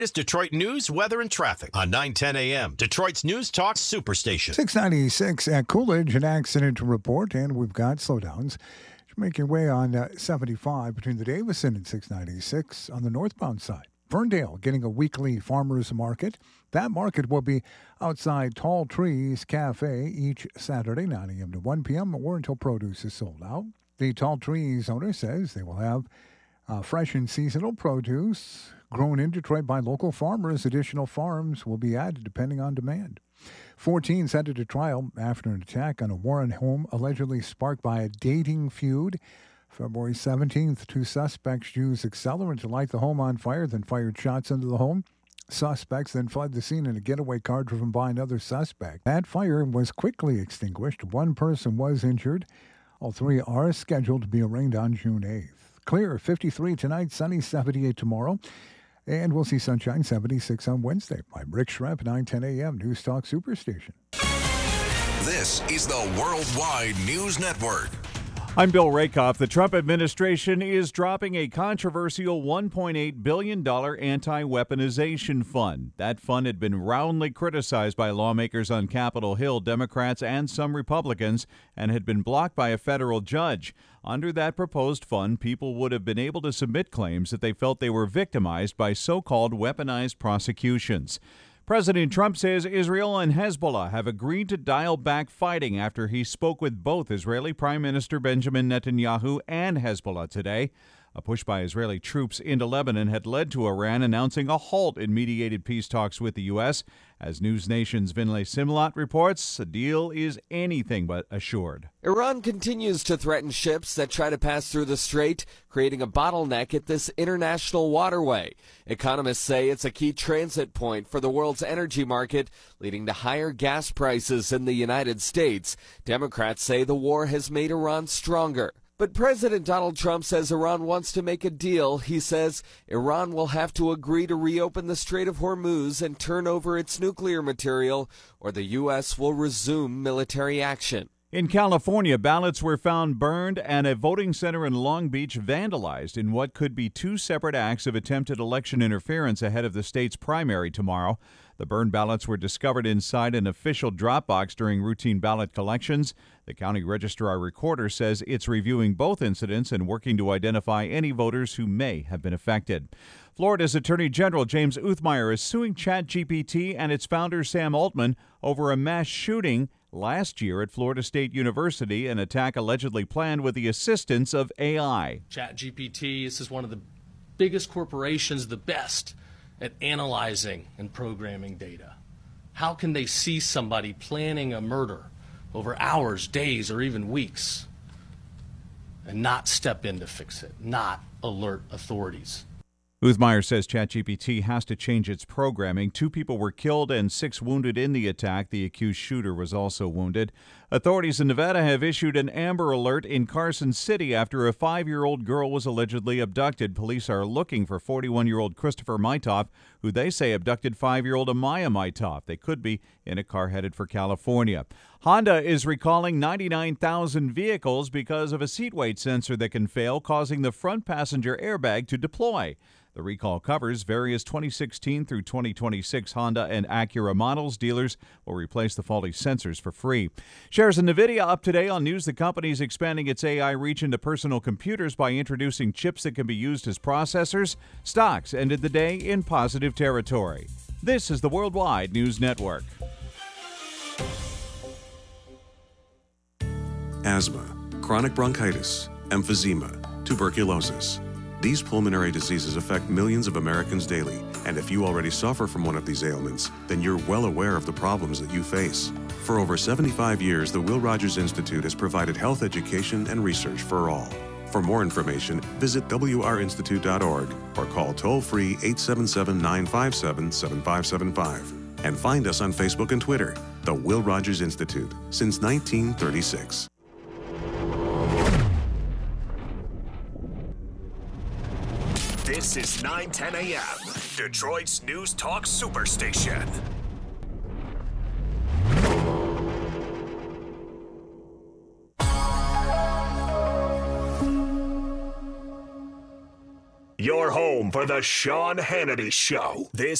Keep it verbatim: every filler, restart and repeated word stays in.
It's Detroit news, weather, and traffic on nine ten a.m. Detroit's News Talk Superstation. six ninety-six at Coolidge, an accident to report, and we've got slowdowns. Make your way on uh, seventy-five between the Davison and six ninety-six on the northbound side. Ferndale getting a weekly farmers market. That market will be outside Tall Trees Cafe each Saturday, nine a.m. to one p.m. or until produce is sold out. The Tall Trees owner says they will have uh, fresh and seasonal produce grown in Detroit by local farmers. Additional farms will be added depending on demand. fourteen headed to trial after an attack on a Warren home allegedly sparked by a dating feud. February seventeenth, two suspects used accelerant to light the home on fire, then fired shots into the home. Suspects then fled the scene in a getaway car driven by another suspect. That fire was quickly extinguished. One person was injured. All three are scheduled to be arraigned on June eighth. Clear, fifty-three tonight, sunny, seventy-eight tomorrow. And we'll see sunshine, seventy-six on Wednesday. I'm Rick Schremp, nine ten a.m. News Talk Superstation. This is the Worldwide News Network. I'm Bill Rakoff. The Trump administration is dropping a controversial one point eight billion dollars anti-weaponization fund. That fund had been roundly criticized by lawmakers on Capitol Hill, Democrats and some Republicans, and had been blocked by a federal judge. Under that proposed fund, people would have been able to submit claims that they felt they were victimized by so-called weaponized prosecutions. President Trump says Israel and Hezbollah have agreed to dial back fighting after he spoke with both Israeli Prime Minister Benjamin Netanyahu and Hezbollah today. A push by Israeli troops into Lebanon had led to Iran announcing a halt in mediated peace talks with the U S. As News Nation's Vinlay Simlot reports, the deal is anything but assured. Iran continues to threaten ships that try to pass through the strait, creating a bottleneck at this international waterway. Economists say it's a key transit point for the world's energy market, leading to higher gas prices in the United States. Democrats say the war has made Iran stronger. But President Donald Trump says Iran wants to make a deal. He says Iran will have to agree to reopen the Strait of Hormuz and turn over its nuclear material, or the U S will resume military action. In California, ballots were found burned and a voting center in Long Beach vandalized in what could be two separate acts of attempted election interference ahead of the state's primary tomorrow. The burned ballots were discovered inside an official drop box during routine ballot collections. The county registrar recorder says it's reviewing both incidents and working to identify any voters who may have been affected. Florida's Attorney General James Uthmeier is suing ChatGPT and its founder Sam Altman over a mass shooting last year at Florida State University, an attack allegedly planned with the assistance of A I. ChatGPT, this is one of the biggest corporations, the best at analyzing and programming data. How can they see somebody planning a murder over hours, days, or even weeks and not step in to fix it, not alert authorities? Uthmeier says ChatGPT has to change its programming. Two people were killed and six wounded in the attack. The accused shooter was also wounded. Authorities in Nevada have issued an Amber Alert in Carson City after a five-year-old girl was allegedly abducted. Police are looking for forty-one-year-old Christopher Maitoff, who they say abducted five-year-old Amaya Maitoff. They could be in a car headed for California. Honda is recalling ninety-nine thousand vehicles because of a seat weight sensor that can fail, causing the front passenger airbag to deploy. The recall covers various twenty sixteen through twenty twenty-six Honda and Acura models. Dealers will replace the faulty sensors for free. Shares of NVIDIA up today on news the company is expanding its A I reach into personal computers by introducing chips that can be used as processors. Stocks ended the day in positive territory. This is the Worldwide News Network. Asthma, chronic bronchitis, emphysema, tuberculosis. These pulmonary diseases affect millions of Americans daily, and if you already suffer from one of these ailments, then you're well aware of the problems that you face. For over seventy-five years, the Will Rogers Institute has provided health education and research for all. For more information, visit W R institute dot org or call toll-free eight seven seven, nine five seven, seven five seven five. And find us on Facebook and Twitter, the Will Rogers Institute, since nineteen thirty-six. This is nine ten a.m., Detroit's News Talk Superstation. Your your home for the Sean Hannity Show. This